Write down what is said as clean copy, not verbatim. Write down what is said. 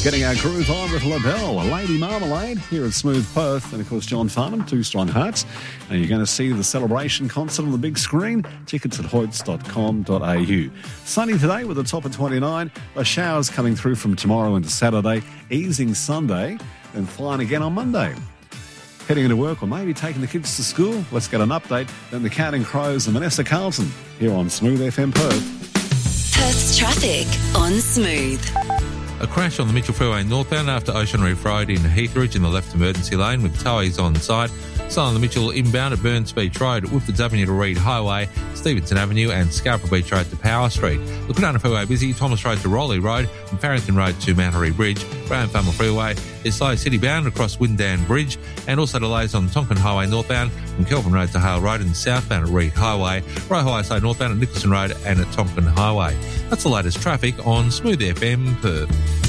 Getting our groove on with LaBelle, Lady Marmalade, here at Smooth Perth. And, of course, John Farnham, Two Strong Hearts. And you're going to see the celebration concert on the big screen. Tickets at hoyts.com.au. Sunny today with a top of 29. The showers coming through from tomorrow into Saturday. Easing Sunday. And fine again on Monday. Heading into work or maybe taking the kids to school. Let's get an update. Then the Counting Crows and Vanessa Carlton here on Smooth FM Perth. Perth's traffic on Smooth. A crash on the Mitchell Freeway northbound after Ocean Reef Road in Heathridge in the left emergency lane with towies on site. Still on the Mitchell inbound at Burns Beach Road, Woodfords Avenue to Reed Highway, Stevenson Avenue and Scarborough Beach Road to Power Street. The Kwinana Freeway busy, Thomas Road to Rowley Road and Farrington Road to Mantaree Bridge. Graham Farmer Freeway is slow city bound across Windan Bridge and also delays on Tonkin Highway northbound from Kelvin Road to Hale Road and southbound at Reed Highway. Roe Highway side northbound at Nicholson Road and at Tonkin Highway. That's the latest traffic on Smooth FM Perth.